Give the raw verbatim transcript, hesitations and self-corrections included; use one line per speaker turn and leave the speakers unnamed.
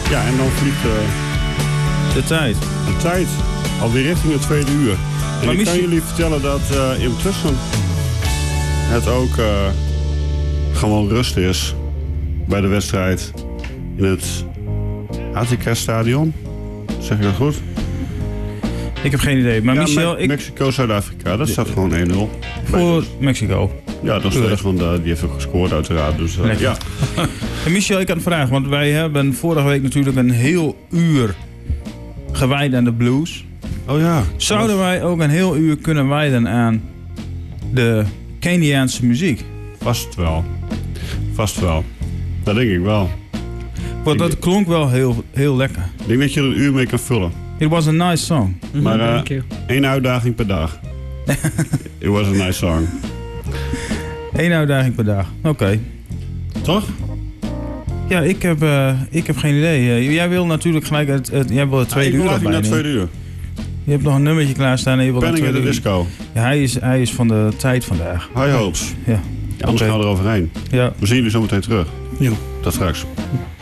Ja, en dan vliegt uh,
de tijd.
De tijd. Alweer richting het tweede uur. En maar ik kan jullie vertellen dat uh, intussen het ook uh, gewoon rust is bij de wedstrijd in het A T K-stadion. Zeg ik dat goed?
Ik heb geen idee. Maar
ja,
Michel,
Me-
ik...
Mexico-Zuid-Afrika, dat staat gewoon één nul.
Voor Mexico.
Ja, dat is steeds, want uh, die heeft ook gescoord uiteraard. Dus, uh, ja.
En Michel, ik had een vraag. Want wij hebben vorige week natuurlijk een heel uur gewijd aan de blues.
Oh ja.
Zouden wij ook een heel uur kunnen wijden aan de Keniaanse muziek?
Vast wel. Vast wel. Dat denk ik wel.
Want dat klonk wel heel, heel lekker.
Ik denk dat je er een uur mee kan vullen.
It was a nice song.
Maar uh, één uitdaging per dag. It was a nice song.
Eén uitdaging per dag. Oké. Okay.
Toch?
Ja, ik heb, uh, ik heb geen idee. Uh, jij wil natuurlijk gelijk het, het, jij wil het tweede
ja,
uur erbij.
Ik tweede uur.
Je hebt nog een nummertje klaarstaan en je wil
Penning in de disco.
Ja, hij, is, hij is van de tijd vandaag.
High hopes.
Ja.
Ja, anders okay. gaan we er overheen.
Ja.
We zien jullie zo meteen terug.
Ja.
Tot straks.